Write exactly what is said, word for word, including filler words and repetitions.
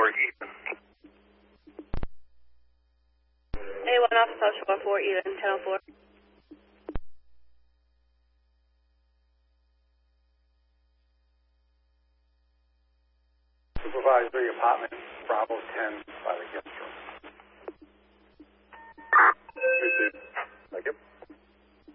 four, Ethan. A one Office House one four, Ethan, ten oh four. Supervisory apartment, Bravo ten by the guest room. Received.